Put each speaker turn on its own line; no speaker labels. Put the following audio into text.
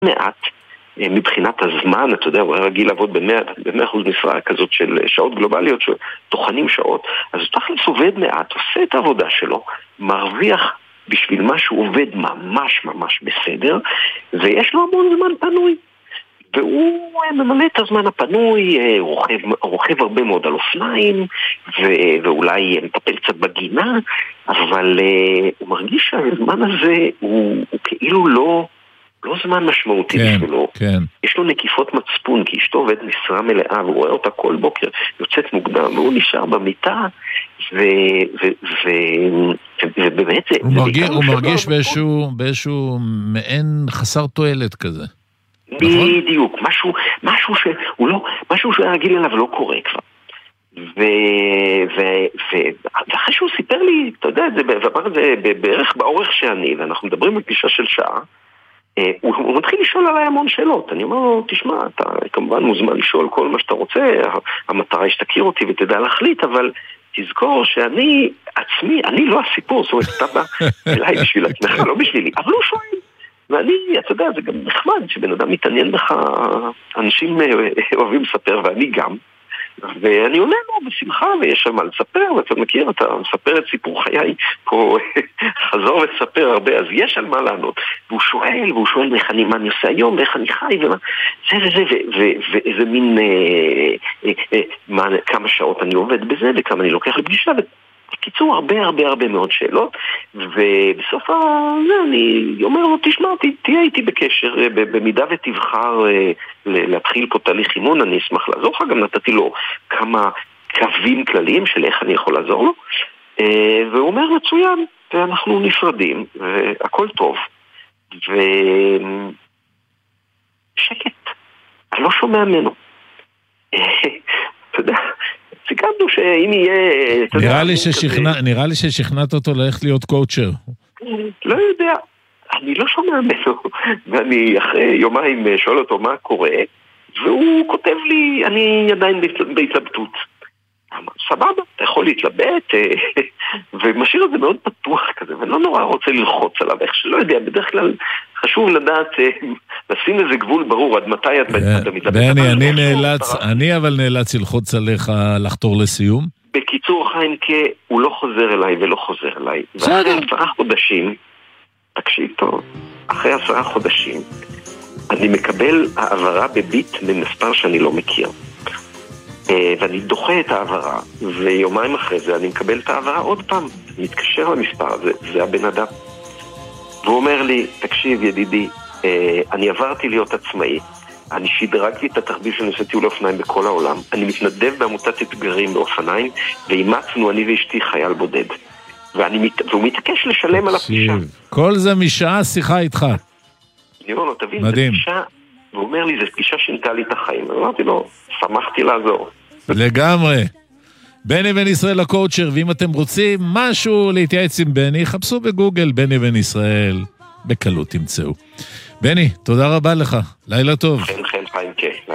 מעט מבחינת הזמן, אתה יודע, הוא היה רגיל לעבוד ב-100% משרה כזאת של שעות גלובליות, שתוכנים שעות, אז הוא תכלס עובד מעט, עושה את העבודה שלו, מרוויח בשביל מה שהוא עובד ממש ממש בסדר, ויש לו המון זמן פנוי. והוא ממלא את הזמן הפנוי, רוכב הרבה מאוד על אופניים, ואולי מטפל קצת בגינה, אבל הוא מרגיש שהזמן הזה הוא כאילו לא זמן משמעותי בשבילו.
כן.
יש לו נקיפות מצפון, כי אשתו עובד משרה מלאה, והוא רואה אותה כל בוקר, יוצאת מוקדם, והוא נשאר במיטה, ובאמת
הוא מרגיש באיזשהו מעין חסר תועלת כזה.
בדיוק, משהו שהוא היה רגיל אליו לא קורה כבר. ואחרי שהוא סיפר לי, אתה יודע, ואמר את זה בערך באורך שאני, ואנחנו מדברים בפגישה של שעה, הוא מתחיל לשאול עליי המון שאלות. אני אומר לו, תשמע, אתה כמובן מוזמן לשאול כל מה שאתה רוצה, המטרה היא שתכיר אותי ותדע להחליט, אבל תזכור שאני עצמי, אני לא הסיפור, זאת אומרת, אתה בא אליי בשביל עצמך, לא בשבילי, אבל הוא שואל. ואני, אתה יודע, זה גם נחמד שבן אדם מתעניין בך, אנשים אוהבים לספר, ואני גם, ואני עונה לו בשמחה, ויש שם מה לספר, ואתה מכיר, אתה מספר את סיפור חיי, פה חזור וספר הרבה, אז יש על מה לענות, והוא שואל מה אני עושה היום, ואיך אני חי, ומה, ואיזה מין, כמה שעות אני עובד בזה, וכמה אני לוקח לפגישה, בקיצור, הרבה מאוד שאלות, ובסוף הזה אני אומר לו, תשמע, תהיה איתי בקשר, במידה ותבחר להתחיל פה תהליך אימון, אני אשמח לעזור לך, גם נתתי לו כמה קווים כלליים של איך אני יכול לעזור לו, והוא אומר, מצוין, ואנחנו נפרדים, והכל טוב, ושקט, אני לא שומע ממנו. אתה יודע, סיכמנו שאם יהיה...
נראה לי ששכנעת אותו ללכת להיות קואוצ'ר.
לא יודע, אני לא שומע ממנו, ואני אחרי יומיים שואל אותו מה קורה, והוא כותב לי, אני עדיין בהתלבטות. סבבה, אתה יכול להתלבט, ומשאיר את זה מאוד פתוח כזה, ואני לא נורא רוצה ללחוץ עליו, איך שלא יודע, בדרך כלל חשוב לדעת, לשים איזה גבול ברור, עד מתי אתה מתלבט.
אני אבל נאלץ ללחוץ עליך לחתור לסיום.
בקיצור, חיים, הוא לא חוזר אליי ולא חוזר אליי. ואחרי 10 חודשים, תקשיב טוב, אחרי 10 חודשים, אני מקבל העברה בביט למספר שאני לא מכיר. ואני דוחה את העברה, ויומיים אחרי זה אני מקבל את העברה עוד פעם, מתקשר למספר הזה, זה הבן אדם. והוא אומר לי, תקשיב ידידי, אני עברתי להיות עצמאי, אני שדרגתי את התחביב של נושא טיול אופניים בכל העולם, אני מתנדב בעמותת אתגרים באופניים, ואימצנו אני ואשתי חייל בודד. והוא מתעקש לשלם על הפגישה.
כל זה משעה שיחה איתך.
אני אומר לו, תבין, זה פגישה, והוא אומר לי, זה פגישה שינתה לי את החיים. אמרתי לו, שמחתי לעזור.
לגמרי. בני בן ישראל הקואוצ'ר, ואם אתם רוצים משהו להתייעץ עם בני, חפשו בגוגל בני בן ישראל, בקלות תמצאו. בני, תודה רבה לך, לילה טוב.
חיים, חיים,